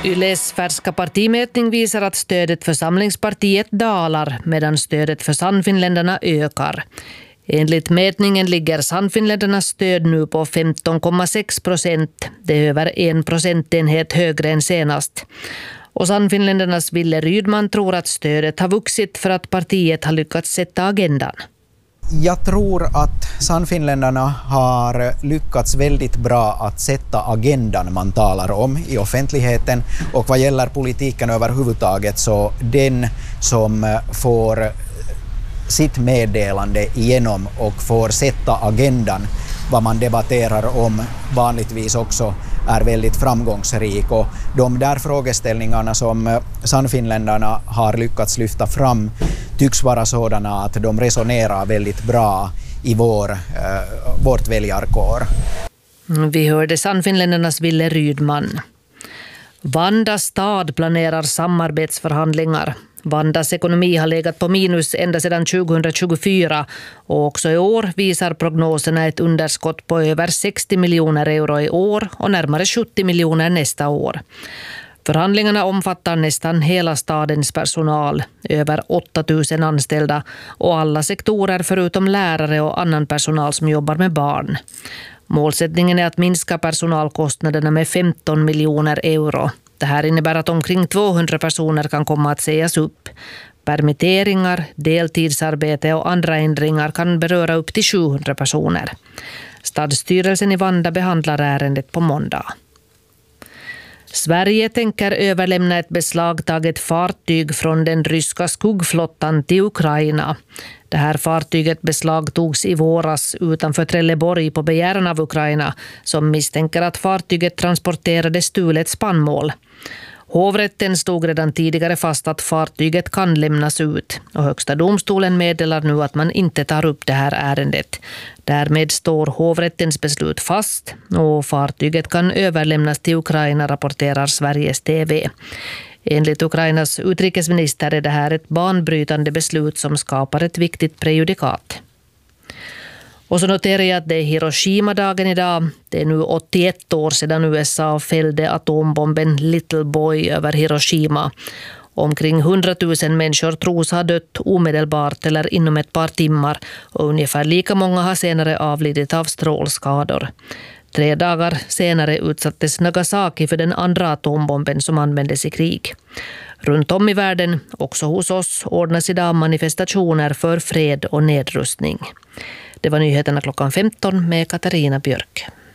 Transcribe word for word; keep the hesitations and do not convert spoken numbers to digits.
Yles färska partimätning visar att stödet för Samlingspartiet dalar medan stödet för Sannfinländarna ökar. Enligt mätningen ligger Sannfinländarnas stöd nu på femton komma sex procent. Det är över en procentenhet högre än senast. Och Sannfinländarnas Ville Rydman tror att stödet har vuxit för att partiet har lyckats sätta agendan. Jag tror att Sannfinländarna har lyckats väldigt bra att sätta agendan man talar om i offentligheten, och vad gäller politiken överhuvudtaget så den som får sitt meddelande igenom och får sätta agendan vad man debatterar om vanligtvis också är väldigt framgångsrik, och de där frågeställningarna som Sannfinländarna har lyckats lyfta fram tycks vara sådana att de resonerar väldigt bra i vår, eh, vårt väljarkår. Vi hörde Sannfinländarnas Ville Rydman. Vanda stad planerar samarbetsförhandlingar. Vandas ekonomi har legat på minus ända sedan tjugohundratjugofyra och också i år visar prognoserna ett underskott på över sextio miljoner euro i år och närmare sjuttio miljoner nästa år. Förhandlingarna omfattar nästan hela stadens personal, över åtta tusen anställda och alla sektorer förutom lärare och annan personal som jobbar med barn. Målsättningen är att minska personalkostnaderna med femton miljoner euro. Det här innebär att omkring tvåhundra personer kan komma att sägas upp. Permitteringar, deltidsarbete och andra ändringar kan beröra upp till sjuhundra personer. Stadsstyrelsen i Vanda behandlar ärendet på måndag. Sverige tänker överlämna ett beslagtaget fartyg från den ryska skuggflottan till Ukraina. Det här fartyget beslagtogs i våras utanför Trelleborg på begäran av Ukraina, som misstänker att fartyget transporterade stulet spannmål. Hovrätten stod redan tidigare fast att fartyget kan lämnas ut, och Högsta domstolen meddelar nu att man inte tar upp det här ärendet. Därmed står hovrättens beslut fast och fartyget kan överlämnas till Ukraina, rapporterar Sveriges T V. Enligt Ukrainas utrikesminister är det här ett banbrytande beslut som skapar ett viktigt prejudikat. Och så noterar jag att det är Hiroshima-dagen idag. Det är nu åttioett år sedan U S A fällde atombomben Little Boy över Hiroshima. Omkring hundratusen människor tros ha dött omedelbart eller inom ett par timmar, och ungefär lika många har senare avlidit av strålskador. Tre dagar senare utsattes Nagasaki för den andra atombomben som användes i krig. Runt om i världen, också hos oss, ordnas idag manifestationer för fred och nedrustning. Det var nyheterna klockan femton med Katarina Björk.